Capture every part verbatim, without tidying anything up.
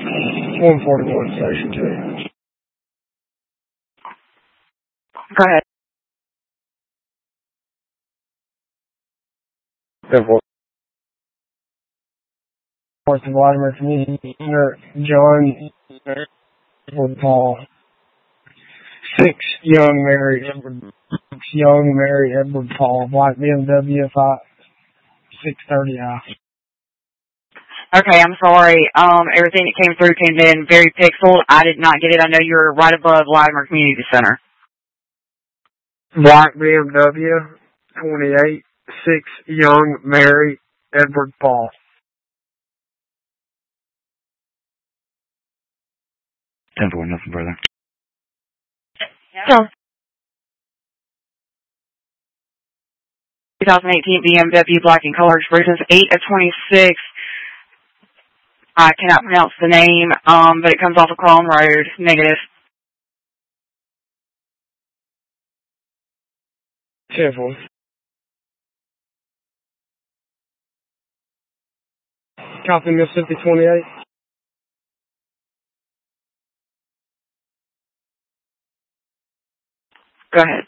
one forty-one, Station two. Go ahead. ten forty. North of Vladimir Community Center, John Edward Paul. Six, Young Mary Edward. Six, Young Mary Edward Paul. Black B M W five six thirty I. Okay, I'm sorry. Um, everything that came through came in very pixeled. I did not get it. I know you were right above Vladimir Community Center. Black B M W twenty-eight, six, Young Mary Edward Paul. ten four, nothing further. So, twenty eighteen B M W Black and Color Expressions, eight of twenty-six. I cannot pronounce the name, um, but it comes off of Chrome Road. Negative. ten four. Copy, Mississippi twenty-eight. Go ahead.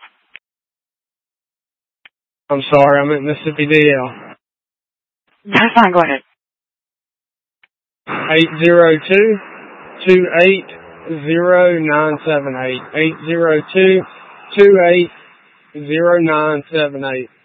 I'm sorry, I'm at Mississippi D L. That's fine, go ahead. eight zero two, two eight zero nine seven eight. eight zero two, two eight zero nine seven eight.